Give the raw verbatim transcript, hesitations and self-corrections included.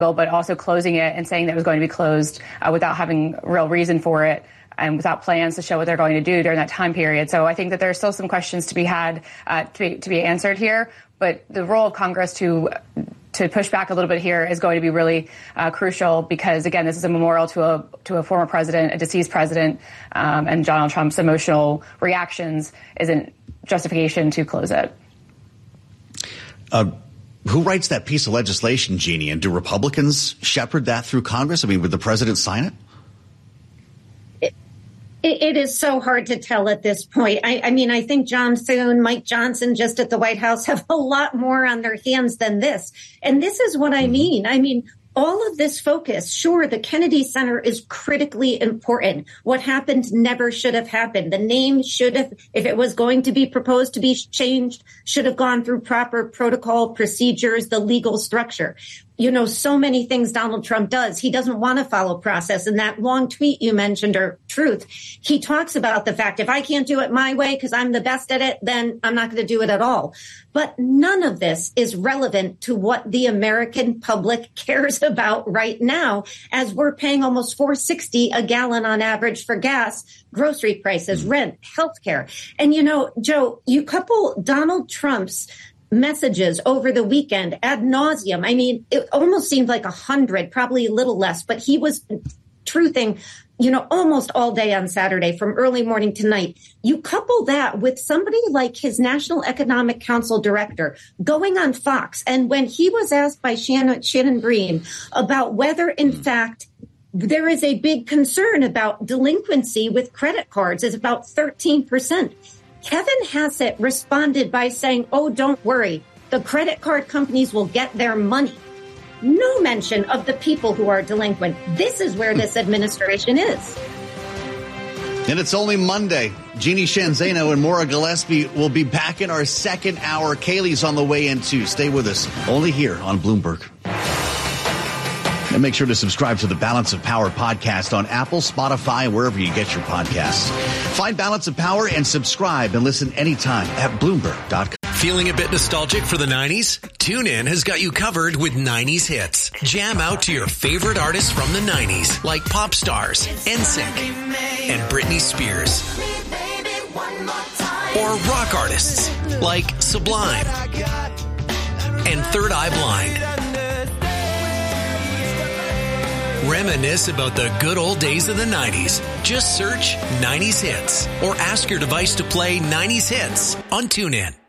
but also closing it and saying that it was going to be closed uh, without having real reason for it and without plans to show what they're going to do during that time period. So I think that there are still some questions to be had, uh, to be, to be answered here. But the role of Congress to to push back a little bit here is going to be really uh, crucial because, again, this is a memorial to a to a former president, a deceased president, um, and Donald Trump's emotional reactions isn't justification to close it. Uh, who writes that piece of legislation, Jeannie? And do Republicans shepherd that through Congress? I mean, would the president sign it? It is so hard to tell at this point. I, I mean, I think John Thune, Mike Johnson, just at the White House have a lot more on their hands than this. And this is what I mean. I mean, all of this focus, sure, the Kennedy Center is critically important. What happened never should have happened. The name should have, if it was going to be proposed to be changed, should have gone through proper protocol, procedures, the legal structure. You know, so many things Donald Trump does. He doesn't want to follow process. And that long tweet you mentioned, or truth, he talks about the fact if I can't do it my way because I'm the best at it, then I'm not going to do it at all. But none of this is relevant to what the American public cares about right now, as we're paying almost four dollars and sixty cents a gallon on average for gas, grocery prices, rent, healthcare. And, you know, Joe, you couple Donald Trump's messages over the weekend ad nauseum. I mean, it almost seemed like a hundred, probably a little less, but he was truthing, you know, almost all day on Saturday from early morning to night. You couple that with somebody like his National Economic Council director going on Fox. And when he was asked by Shannon, Shannon Bream about whether, in fact, there is a big concern about delinquency with credit cards, is about thirteen percent. Kevin Hassett responded by saying, oh, don't worry, the credit card companies will get their money. No mention of the people who are delinquent. This is where this administration is. And it's only Monday. Jeannie Sheehan Zaino and Maura Gillespie will be back in our second hour. Kaylee's on the way in, too. Stay with us. Only here on Bloomberg. And make sure to subscribe to the Balance of Power podcast on Apple, Spotify, wherever you get your podcasts. Find Balance of Power and subscribe and listen anytime at Bloomberg dot com. Feeling a bit nostalgic for the nineties? TuneIn has got you covered with nineties hits. Jam out to your favorite artists from the nineties, like pop stars, N Sync, and Britney Spears. Or rock artists, like Sublime and Third Eye Blind. Reminisce about the good old days of the nineties. Just search nineties hits or ask your device to play nineties hits on TuneIn.